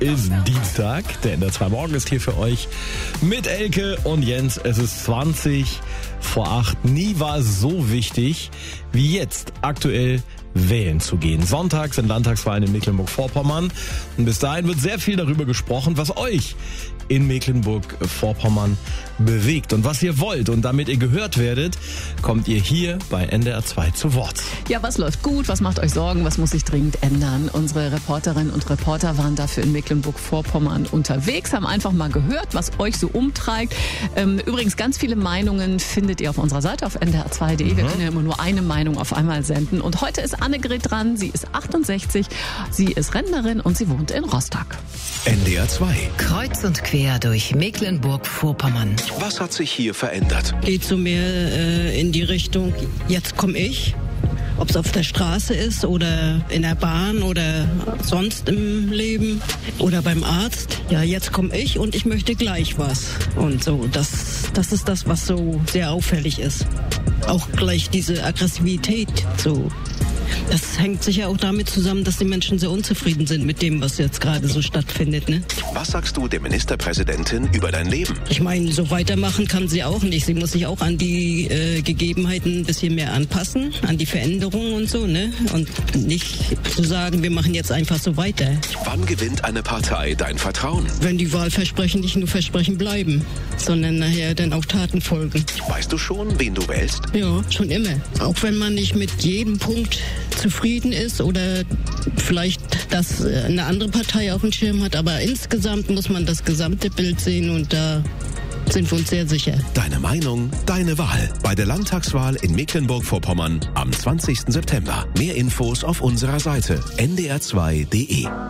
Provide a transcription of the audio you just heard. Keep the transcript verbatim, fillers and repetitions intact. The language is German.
ist Dienstag. Der N D R zwei Morgen ist hier für euch mit Elke und Jens. Es ist zwanzig vor acht. Nie war es so wichtig wie jetzt aktuell wählen zu gehen. Sonntag sind Landtagswahlen in Mecklenburg-Vorpommern und bis dahin wird sehr viel darüber gesprochen, was euch in Mecklenburg-Vorpommern bewegt und was ihr wollt. Und damit ihr gehört werdet, kommt ihr hier bei N D R zwei zu Wort. Ja, was läuft gut? Was macht euch Sorgen? Was muss sich dringend ändern? Unsere Reporterinnen und Reporter waren dafür in Mecklenburg-Vorpommern unterwegs, haben einfach mal gehört, was euch so umtreibt. Ähm, übrigens, ganz viele Meinungen findet ihr auf unserer Seite auf N D R zwei punkt de. Mhm. Wir können ja immer nur eine Meinung auf einmal senden. Und heute ist Annegret dran. Sie ist achtundsechzig, sie ist Rentnerin und sie wohnt in Rostock. N D R zwei. Kreuz und quer durch Mecklenburg-Vorpommern. Was hat sich hier verändert? Geht so mehr äh, in die Richtung, jetzt komme ich. Ob es auf der Straße ist oder in der Bahn oder sonst im Leben oder beim Arzt. Ja, jetzt komme ich und ich möchte gleich was. Und so, das, das ist das, was so sehr auffällig ist. Auch gleich diese Aggressivität, so. Das hängt sicher auch damit zusammen, dass die Menschen sehr unzufrieden sind mit dem, was jetzt gerade so stattfindet, ne? Was sagst du der Ministerpräsidentin über dein Leben? Ich meine, so weitermachen kann sie auch nicht. Sie muss sich auch an die äh, Gegebenheiten ein bisschen mehr anpassen, an die Veränderungen und so, ne? Und nicht zu sagen, wir machen jetzt einfach so weiter. Wann gewinnt eine Partei dein Vertrauen? Wenn die Wahlversprechen nicht nur Versprechen bleiben, sondern nachher dann auch Taten folgen. Weißt du schon, wen du wählst? Ja, schon immer. Auch wenn man nicht mit jedem Punkt zufrieden ist oder vielleicht, dass eine andere Partei auf dem Schirm hat, aber insgesamt muss man das gesamte Bild sehen und da sind wir uns sehr sicher. Deine Meinung, deine Wahl. Bei der Landtagswahl in Mecklenburg-Vorpommern am zwanzigsten September. Mehr Infos auf unserer Seite n d r zwei punkt de.